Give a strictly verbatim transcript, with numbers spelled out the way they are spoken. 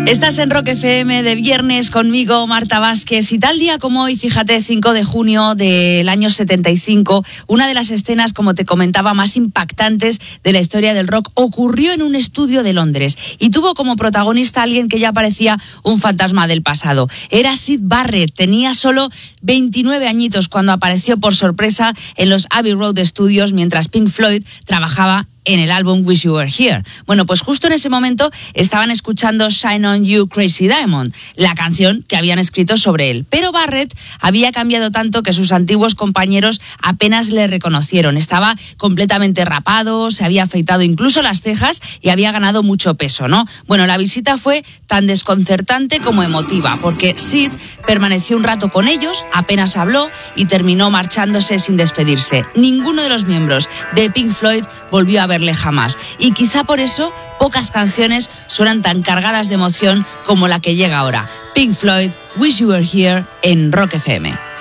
Estás en Rock F M de viernes conmigo, Marta Vázquez, y tal día como hoy, fíjate, cinco de junio del año setenta y cinco, una de las escenas, como te comentaba, más impactantes de la historia del rock ocurrió en un estudio de Londres y tuvo como protagonista a alguien que ya parecía un fantasma del pasado. Era Syd Barrett, tenía solo veintinueve añitos cuando apareció por sorpresa en los Abbey Road Studios mientras Pink Floyd trabajaba en el álbum Wish You Were Here. Bueno, pues justo en ese momento estaban escuchando Shine On You Crazy Diamond, la canción que habían escrito sobre él. Pero Barrett había cambiado tanto que sus antiguos compañeros apenas le reconocieron. Estaba completamente rapado, se había afeitado incluso las cejas y había ganado mucho peso, ¿no? Bueno, la visita fue tan desconcertante como emotiva, porque Syd permaneció un rato con ellos, apenas habló y terminó marchándose sin despedirse. Ninguno de los miembros de Pink Floyd volvió a verle jamás. Y quizá por eso pocas canciones suenan tan cargadas de emoción como la que llega ahora. Pink Floyd, Wish You Were Here, en Rock F M.